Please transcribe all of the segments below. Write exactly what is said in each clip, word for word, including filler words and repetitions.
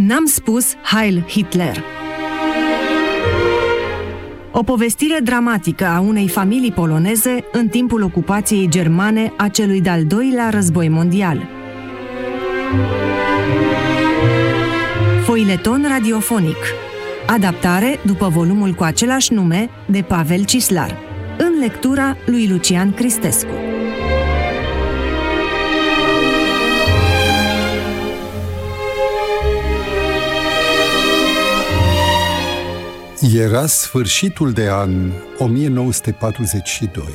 N-am spus Heil Hitler. O povestire dramatică a unei familii poloneze în timpul ocupației germane a celui de-al doilea război mondial. Foileton radiofonic. Adaptare după volumul cu același nume de Pavel Cislar. În lectura lui Lucian Cristescu. Era sfârșitul de an o mie nouă sute patruzeci și doi.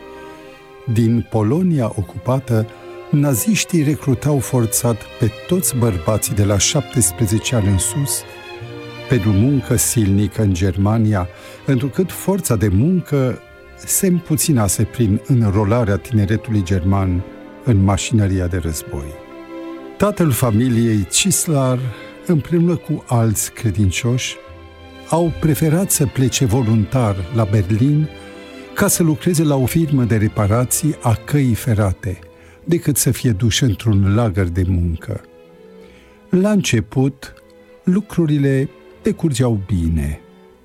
Din Polonia ocupată, naziștii recrutau forțat pe toți bărbații de la șaptesprezece ani în sus pentru muncă silnică în Germania, întrucât forța de muncă se împuținase prin înrolarea tineretului german în mașinăria de război. Tatăl familiei Cislar, împreună cu alți credincioși, au preferat să plece voluntar la Berlin ca să lucreze la o firmă de reparații a căii ferate, decât să fie duși într-un lagăr de muncă. La început, lucrurile decurgeau bine.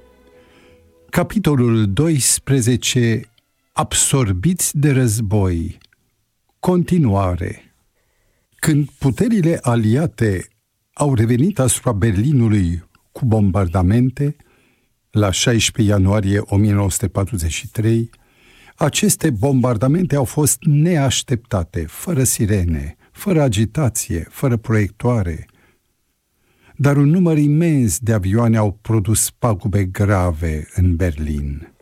Capitolul doisprezece. Absorbiți de război. Continuare. Când puterile aliate au revenit asupra Berlinului cu bombardamente, la șaisprezece ianuarie o mie nouă sute patruzeci și trei, aceste bombardamente au fost neașteptate, fără sirene, fără agitație, fără proiectoare. Dar un număr imens de avioane au produs pagube grave în Berlin.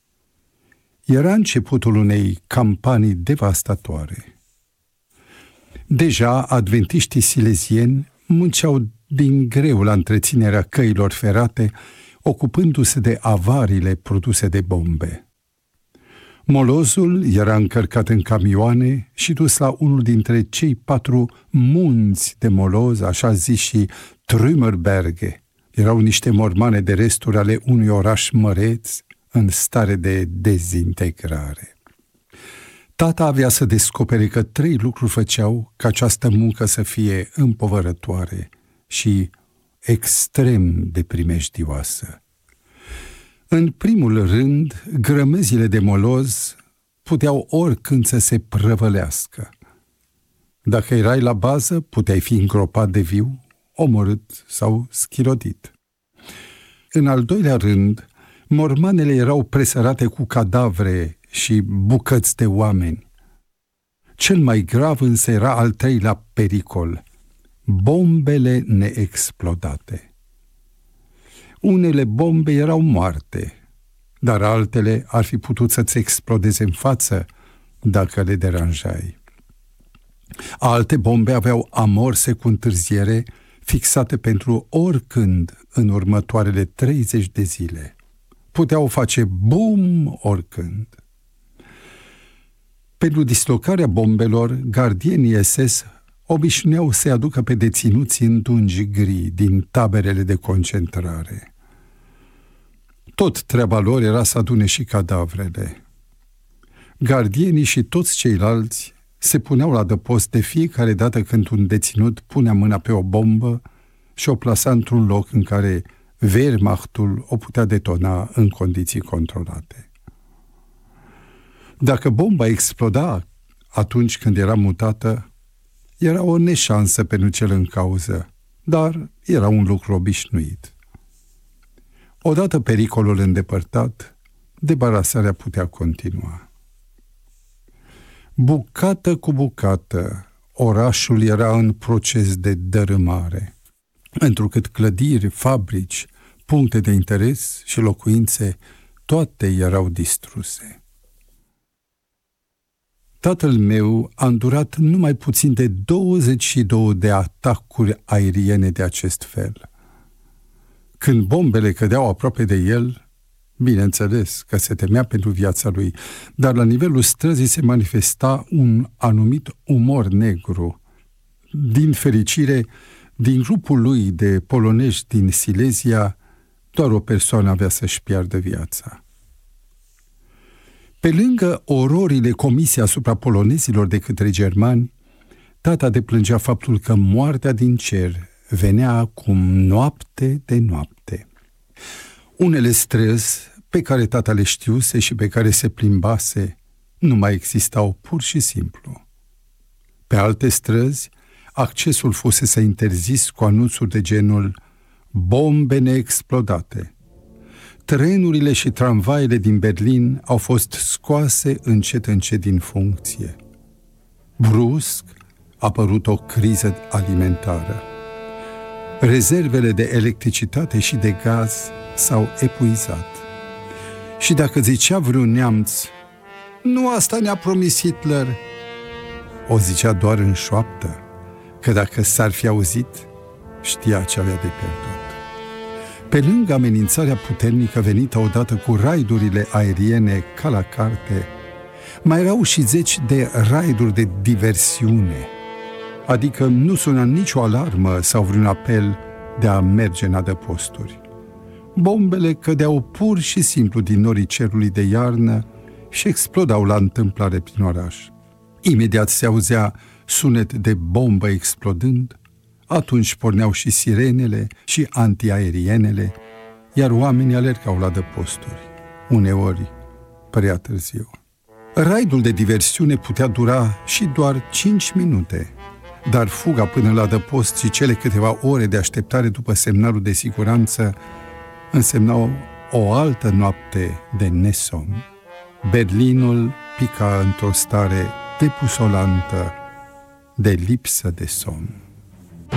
Era începutul unei campanii devastatoare. Deja adventiștii silezieni munceau din greu la întreținerea căilor ferate, ocupându-se de avariile produse de bombe. Molozul era încărcat în camioane și dus la unul dintre cei patru munți de moloz, așa zis și Trümmerberge. Erau niște mormane de resturi ale unui oraș măreț în stare de dezintegrare. Tata avea să descopere că trei lucruri făceau ca această muncă să fie împovărătoare și extrem de primejdioasă. În primul rând, grămezile de moloz puteau oricând să se prăvălească. Dacă erai la bază, puteai fi îngropat de viu, omorât sau schirodit. În al doilea rând, mormanele erau presărate cu cadavre și bucăți de oameni. Cel mai grav însă era al treilea pericol: bombele neexplodate. Unele bombe erau moarte, dar altele ar fi putut să-ți explodeze în față dacă le deranjai. Alte bombe aveau amorse cu întârziere fixate pentru oricând în următoarele treizeci de zile. Puteau face bum oricând. Pentru dislocarea bombelor, gardienii S S obișnuiau să-i aducă pe deținuți în dungi gri din taberele de concentrare. Tot treaba lor era să adune și cadavrele. Gardienii și toți ceilalți se puneau la adăpost de fiecare dată când un deținut punea mâna pe o bombă și o plasa într-un loc în care Wehrmachtul o putea detona în condiții controlate. Dacă bomba exploda atunci când era mutată, era o neșansă pentru cel în cauză, dar era un lucru obișnuit. Odată pericolul îndepărtat, debarasarea putea continua. Bucată cu bucată, orașul era în proces de dărâmare, întrucât clădiri, fabrici, puncte de interes și locuințe, toate erau distruse. Tatăl meu a îndurat numai puțin de douăzeci și două de atacuri aeriene de acest fel. Când bombele cădeau aproape de el, bineînțeles că se temea pentru viața lui, dar la nivelul străzii se manifesta un anumit umor negru. Din fericire, din grupul lui de polonești din Silezia, doar o persoană avea să-și piardă viața. Pe lângă ororile comise asupra polonezilor de către germani, tata deplângea faptul că moartea din cer venea acum noapte de noapte. Unele străzi pe care tata le știuse și pe care se plimbase nu mai existau pur și simplu. Pe alte străzi, accesul fusese interzis cu anunțuri de genul bombe neexplodate. Trenurile și tramvaiele din Berlin au fost scoase încet încet din funcție. Brusc a apărut o criză alimentară. Rezervele de electricitate și de gaz s-au epuizat. Și dacă zicea vreun neamț, nu asta ne-a promis Hitler, o zicea doar în șoaptă, că dacă s-ar fi auzit, știa ce avea de pierdut. Pe lângă amenințarea puternică venită odată cu raidurile aeriene ca la carte, mai erau și zeci de raiduri de diversiune, adică nu suna nicio alarmă sau vreun apel de a merge în adăposturi. Bombele cădeau pur și simplu din norii cerului de iarnă și explodau la întâmplare prin oraș. Imediat se auzea sunet de bombă explodând, atunci porneau și sirenele și antiaerienele, iar oamenii alergau la adăposturi, uneori prea târziu. Raidul de diversiune putea dura și doar cinci minute, dar fuga până la adăpost și cele câteva ore de așteptare după semnalul de siguranță însemnau o altă noapte de nesomn. Berlinul pica într-o stare depusolantă de lipsă de somn.